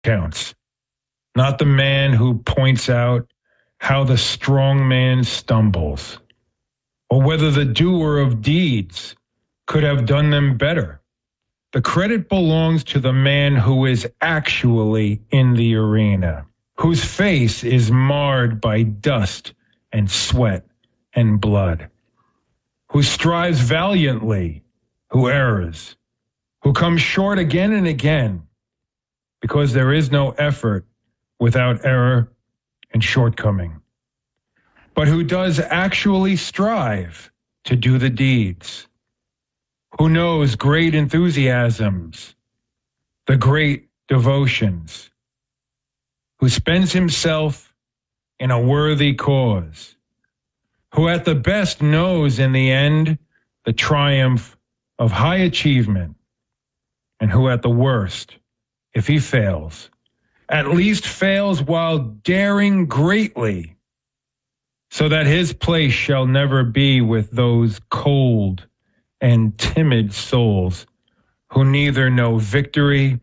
counts, not the man who points out how the strong man stumbles, or whether the doer of deeds could have done them better. The credit belongs to the man who is actually in the arena, whose face is marred by dust and sweat and blood, who strives valiantly, who errs, who comes short again and again, because there is no effort without error and shortcoming, but who does actually strive to do the deeds, who knows great enthusiasms, the great devotions, who spends himself in a worthy cause, who at the best knows in the end the triumph of high achievement, and who at the worst, if he fails, at least fails while daring greatly, so that his place shall never be with those cold and timid souls who neither know victory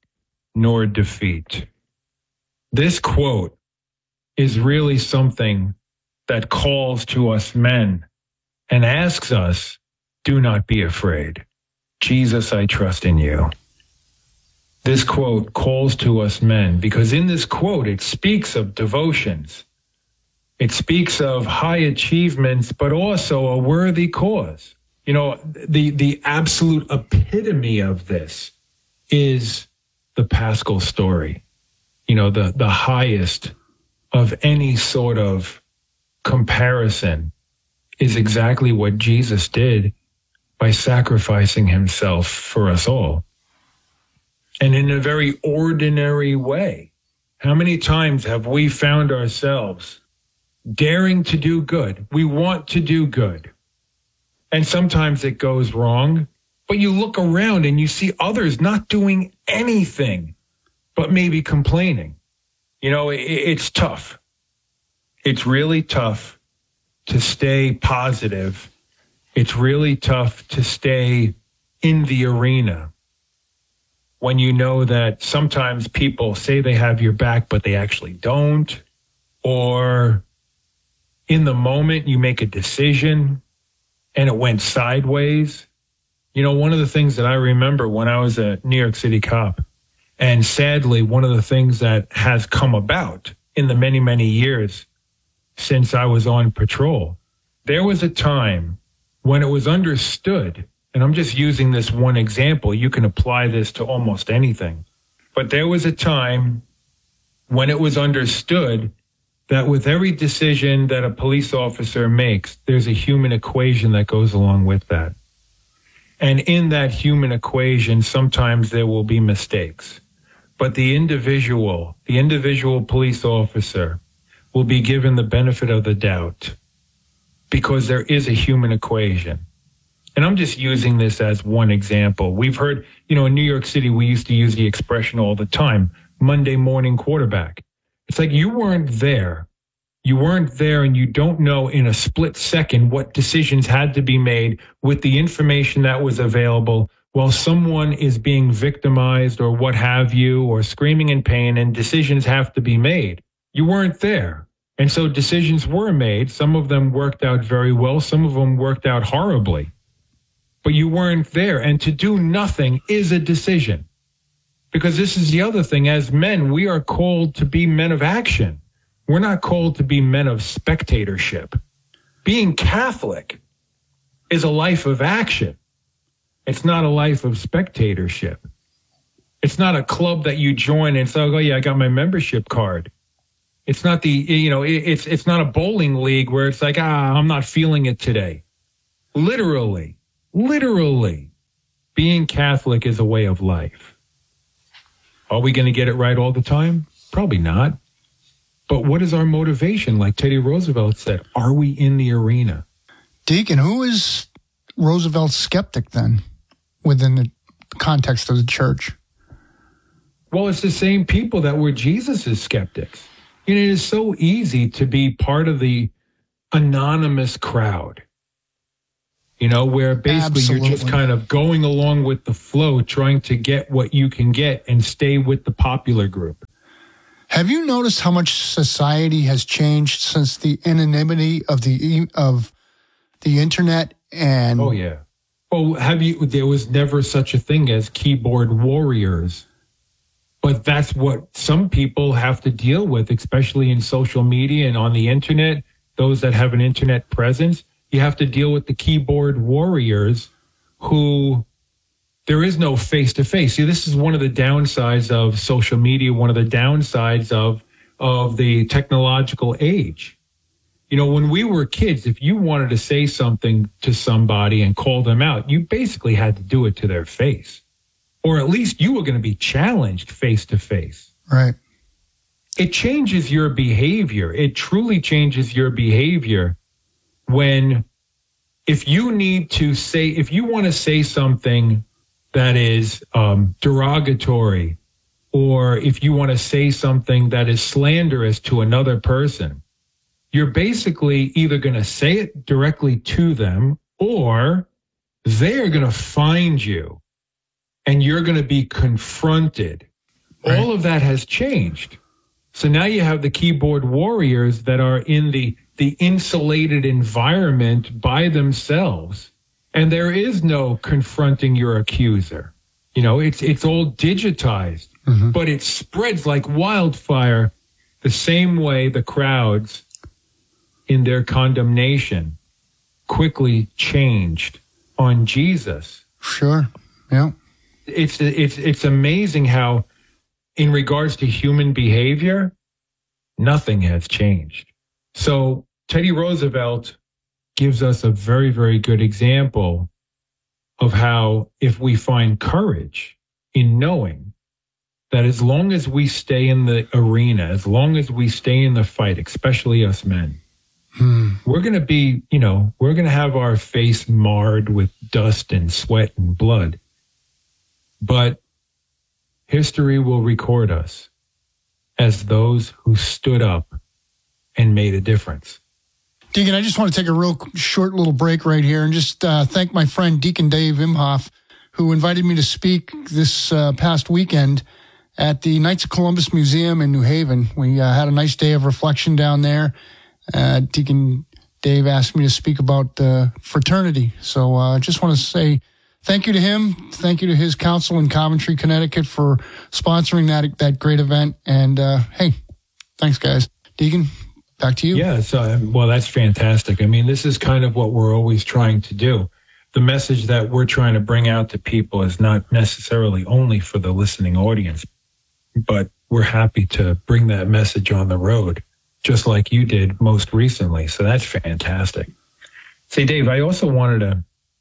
nor defeat. This quote is really something that calls to us men and asks us, do not be afraid. Jesus, I trust in you. This quote calls to us men because in this quote, it speaks of devotions. It speaks of high achievements, but also a worthy cause. You know, the absolute epitome of this is the Paschal story. You know, the highest of any sort of comparison is exactly what Jesus did by sacrificing himself for us all. And in a very ordinary way. How many times have we found ourselves daring to do good? We want to do good. And sometimes it goes wrong, but you look around and you see others not doing anything, but maybe complaining. You know, it's tough. It's really tough to stay positive. It's really tough to stay in the arena when you know that sometimes people say they have your back, but they actually don't. Or in the moment you make a decision and it went sideways. You know, one of the things that I remember when I was a New York City cop, and sadly, one of the things that has come about in the many, many years since I was on patrol, there was a time when it was understood, and I'm just using this one example, you can apply this to almost anything, but there was a time when it was understood that with every decision that a police officer makes, there's a human equation that goes along with that. And in that human equation, sometimes there will be mistakes. But the individual police officer will be given the benefit of the doubt because there is a human equation. And I'm just using this as one example. We've heard, you know, in New York City, we used to use the expression all the time, Monday morning quarterback. It's like you weren't there. You weren't there and you don't know in a split second what decisions had to be made with the information that was available while someone is being victimized or what have you, or screaming in pain, and decisions have to be made. You weren't there. And so decisions were made. Some of them worked out very well. Some of them worked out horribly. But you weren't there. And to do nothing is a decision. Because this is the other thing. As men, we are called to be men of action. We're not called to be men of spectatorship. Being Catholic is a life of action. It's not a life of spectatorship. It's not a club that you join and say, oh yeah, I got my membership card. It's not it's not a bowling league where it's like, I'm not feeling it today. Literally, being Catholic is a way of life. Are we going to get it right all the time? Probably not. But what is our motivation? Like Teddy Roosevelt said, are we in the arena? Deacon, who is Roosevelt's skeptic then within the context of the church? Well, it's the same people that were Jesus' skeptics. You know, it is so easy to be part of the anonymous crowd. where basically Absolutely. You're just kind of going along with the flow, trying to get what you can get and stay with the popular group. Have you noticed how much society has changed since the anonymity of the internet? And oh yeah. Oh, there was never such a thing as keyboard warriors, but that's what some people have to deal with, especially in social media and on the internet. Those that have an internet presence, you have to deal with the keyboard warriors who there is no face-to-face. See, this is one of the downsides of social media, one of the downsides of the technological age. When we were kids, if you wanted to say something to somebody and call them out, you basically had to do it to their face. Or at least you were going to be challenged face-to-face. Right. It changes your behavior. It truly changes your behavior when if you want to say something that is derogatory, or if you want to say something that is slanderous to another person, you're basically either going to say it directly to them or they're going to find you and you're going to be confronted. Right. All of that has changed. So now you have the keyboard warriors that are in the insulated environment by themselves. And there is no confronting your accuser. It's all digitized, but it spreads like wildfire the same way the crowds in their condemnation quickly changed on Jesus. Sure. Yeah. It's amazing how in regards to human behavior, nothing has changed. So Teddy Roosevelt gives us a very, very good example of how if we find courage in knowing that as long as we stay in the arena, as long as we stay in the fight, especially us men, we're going to be, we're going to have our face marred with dust and sweat and blood. But history will record us as those who stood up and made a difference. Deacon, I just want to take a real short little break right here and just thank my friend Deacon Dave Imhoff, who invited me to speak this past weekend at the Knights of Columbus Museum in New Haven. We had a nice day of reflection down there. Deacon Dave asked me to speak about fraternity. So I just want to say thank you to him. Thank you to his council in Coventry, Connecticut for sponsoring that great event. And hey, thanks, guys. Deacon, back to you. Yeah, well, that's fantastic. I mean, this is kind of what we're always trying to do. The message that we're trying to bring out to people is not necessarily only for the listening audience, but we're happy to bring that message on the road, just like you did most recently. So that's fantastic. Say, Dave, I also wanted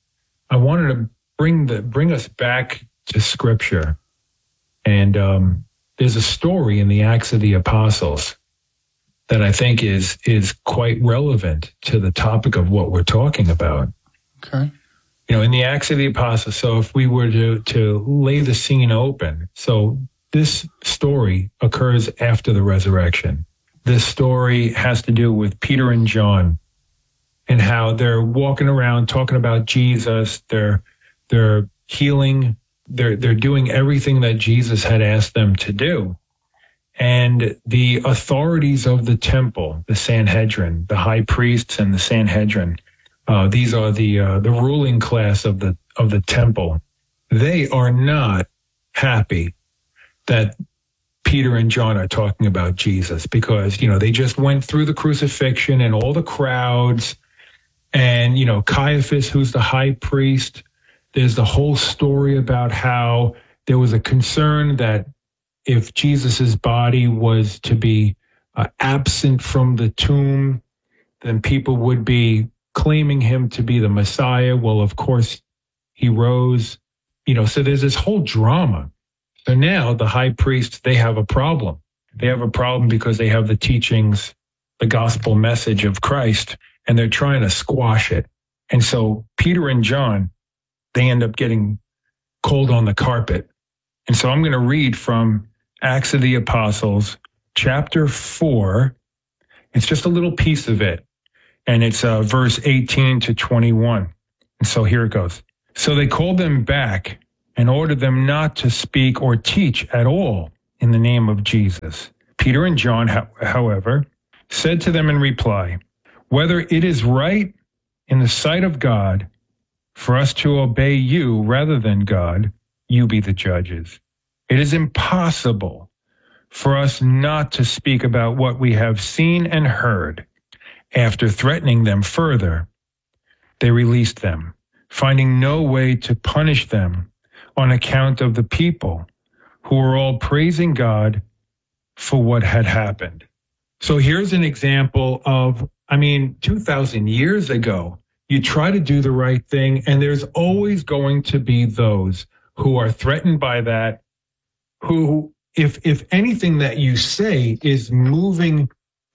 to bring us back to Scripture. And there's a story in the Acts of the Apostles that I think is quite relevant to the topic of what we're talking about. Okay. In the Acts of the Apostles, so if we were to lay the scene open, so this story occurs after the resurrection. This story has to do with Peter and John and how they're walking around talking about Jesus. They're healing. They're doing everything that Jesus had asked them to do. And the authorities of the temple, the Sanhedrin, the high priests and the Sanhedrin, these are the ruling class of the temple. They are not happy that Peter and John are talking about Jesus because, they just went through the crucifixion and all the crowds and, Caiaphas, who's the high priest. There's the whole story about how there was a concern that if Jesus's body was to be absent from the tomb, then people would be claiming him to be the Messiah. Well, of course, he rose, so there's this whole drama. So now the high priests, they have a problem. They have a problem because they have the teachings, the gospel message of Christ, and they're trying to squash it. And so Peter and John, they end up getting cold on the carpet. And so I'm going to read from Acts of the Apostles, chapter 4. It's just a little piece of it. And it's verse 18 to 21. And so here it goes. So they called them back and ordered them not to speak or teach at all in the name of Jesus. Peter and John, however, said to them in reply, whether it is right in the sight of God for us to obey you rather than God, you be the judges. It is impossible for us not to speak about what we have seen and heard. After threatening them further, they released them, finding no way to punish them on account of the people who were all praising God for what had happened. So here's an example of, 2,000 years ago, you try to do the right thing, and there's always going to be those who are threatened by that, who, if anything that you say is moving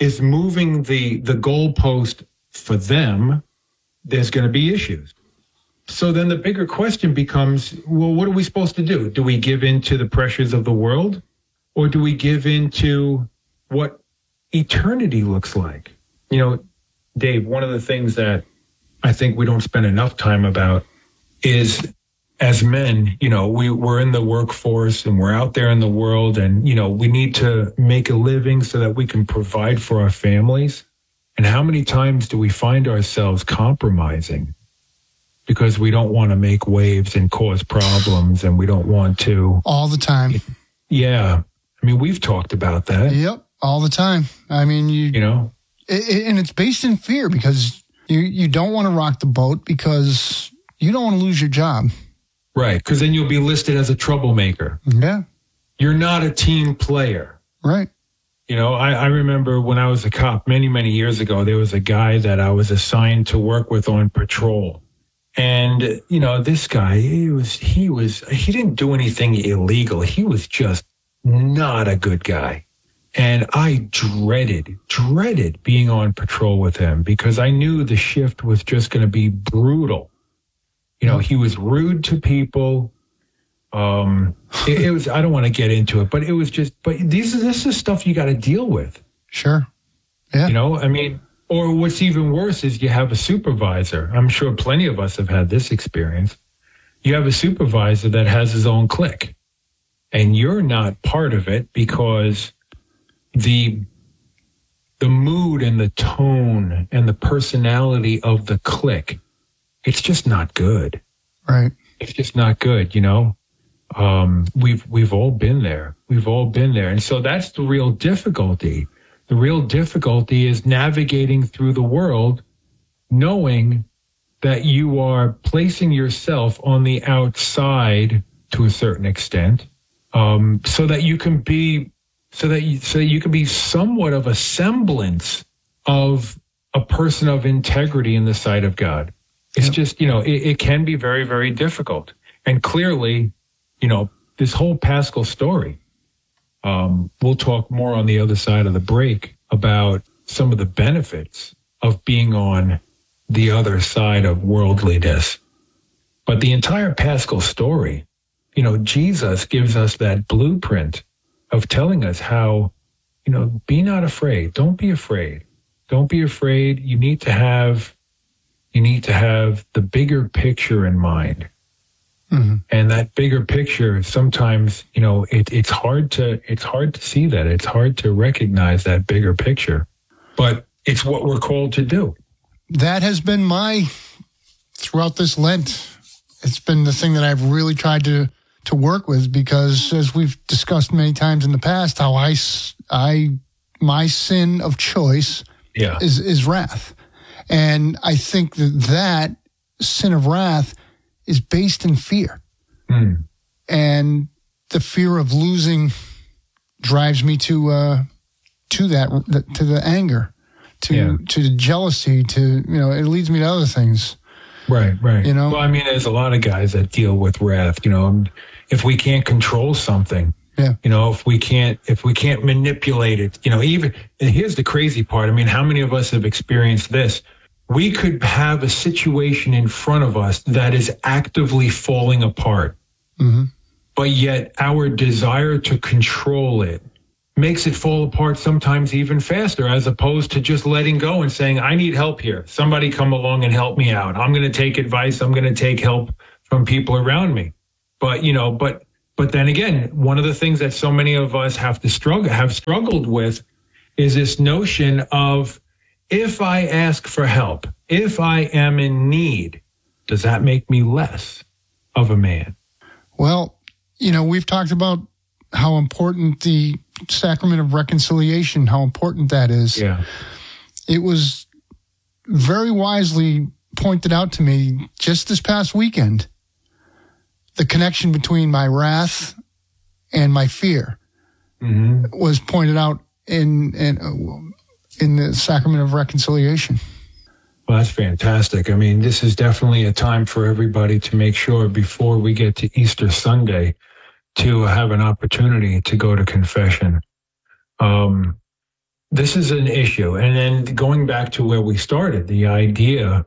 the goalpost for them, there's going to be issues. So then the bigger question becomes, well, what are we supposed to do? Do we give in to the pressures of the world, or do we give in to what eternity looks like? Dave, one of the things that I think we don't spend enough time about is, as men, we're in the workforce and we're out there in the world, and, we need to make a living so that we can provide for our families. And how many times do we find ourselves compromising because we don't want to make waves and cause problems, and we don't want to? All the time. Yeah. We've talked about that. Yep. All the time. And it's based in fear, because you don't want to rock the boat because you don't want to lose your job. Right. Because then you'll be listed as a troublemaker. Yeah. You're not a team player. Right. I remember when I was a cop many, many years ago, there was a guy that I was assigned to work with on patrol. And, this guy, he didn't do anything illegal. He was just not a good guy. And I dreaded being on patrol with him, because I knew the shift was just going to be brutal. He was rude to people. It was, I don't want to get into it, but it was just, this is stuff you got to deal with. Sure. Yeah. Or what's even worse is you have a supervisor. I'm sure plenty of us have had this experience. You have a supervisor that has his own clique, and you're not part of it because the mood and the tone and the personality of the clique, it's just not good. Right. It's just not good, We've all been there. We've all been there. And so that's the real difficulty. The real difficulty is navigating through the world, knowing that you are placing yourself on the outside to a certain extent, so that you can be somewhat of a semblance of a person of integrity in the sight of God. It's just, it can be very, very difficult. And clearly, this whole Paschal story, we'll talk more on the other side of the break about some of the benefits of being on the other side of worldliness. But the entire Paschal story, Jesus gives us that blueprint of telling us how, be not afraid. Don't be afraid. Don't be afraid. You need to have the bigger picture in mind. Mm-hmm. And that bigger picture, sometimes, it's hard to see that. It's hard to recognize that bigger picture, but it's what we're called to do. That has been throughout this Lent, it's been the thing that I've really tried to work with, because as we've discussed many times in the past, how my sin of choice is wrath. And I think that sin of wrath is based in fear. Mm. And the fear of losing drives me to the anger, to the jealousy, it leads me to other things. Right. Well, there's a lot of guys that deal with wrath, if we can't control something, if we can't manipulate it, even, and here's the crazy part. How many of us have experienced this? We could have a situation in front of us that is actively falling apart, mm-hmm. but yet our desire to control it makes it fall apart sometimes even faster, as opposed to just letting go and saying, I need help here. Somebody come along and help me out. I'm going to take advice. I'm going to take help from people around me. But, but then again, one of the things that so many of us have struggled with is this notion of, if I ask for help, if I am in need, does that make me less of a man? Well, we've talked about how important the sacrament of reconciliation, how important that is. Yeah. It was very wisely pointed out to me just this past weekend, the connection between my wrath and my fear was pointed out in the sacrament of reconciliation. Well, that's fantastic. I mean, this is definitely a time for everybody to make sure before we get to Easter Sunday to have an opportunity to go to confession. This is an issue. And then going back to where we started, the idea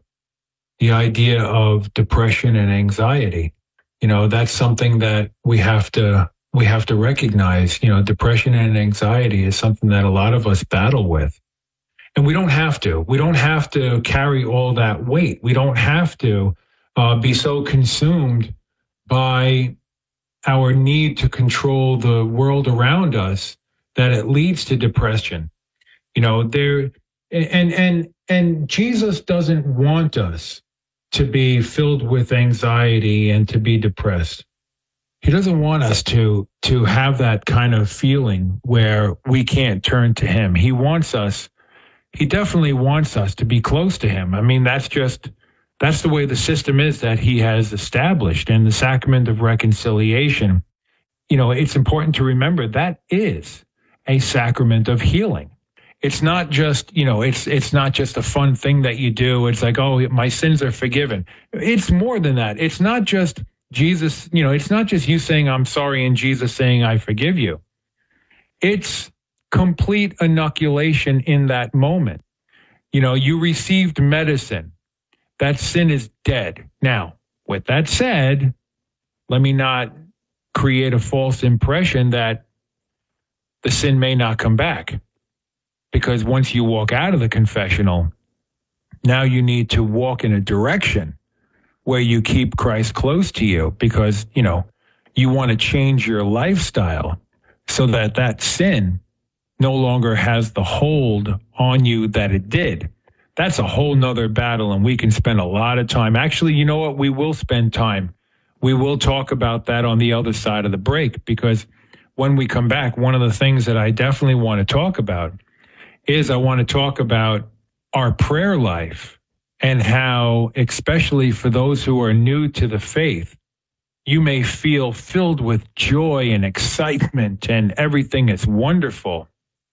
of depression and anxiety, that's something that we have to recognize. Depression and anxiety is something that a lot of us battle with. And we don't have to carry all that weight. We don't have to be so consumed by our need to control the world around us that it leads to depression. And Jesus doesn't want us to be filled with anxiety and to be depressed. He doesn't want us to have that kind of feeling where we can't turn to him. He definitely wants us to be close to him. I mean, that's the way the system is that he has established. And the sacrament of reconciliation, it's important to remember that is a sacrament of healing. It's not just, it's not just a fun thing that you do. It's like, oh, my sins are forgiven. It's more than that. It's not just Jesus, it's not just you saying, I'm sorry, and Jesus saying, I forgive you. It's complete inoculation in that moment. You received medicine. That sin is dead. Now, with that said, let me not create a false impression that the sin may not come back. Because once you walk out of the confessional, now you need to walk in a direction where you keep Christ close to you, because, you want to change your lifestyle so that sin no longer has the hold on you that it did. That's a whole nother battle, and we can spend a lot of time. Actually, you know what? We will spend time. We will talk about that on the other side of the break, because when we come back, one of the things that I definitely want to talk about is I want to talk about our prayer life and how, especially for those who are new to the faith, you may feel filled with joy and excitement and everything is wonderful.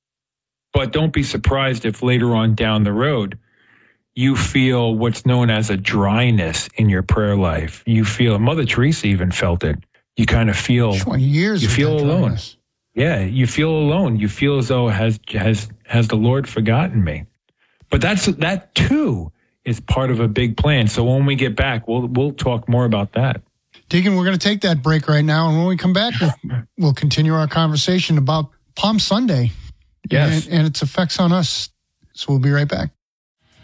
But don't be surprised if later on down the road, you feel what's known as a dryness in your prayer life. You feel, Mother Teresa even felt it. You kind of feel, 20 years you feel alone. Dryness. Yeah, you feel alone. You feel as though has the Lord forgotten me? But that too is part of a big plan. So when we get back, we'll talk more about that. Deacon, we're going to take that break right now, and when we come back, we'll continue our conversation about Palm Sunday. Yes, and its effects on us. So we'll be right back.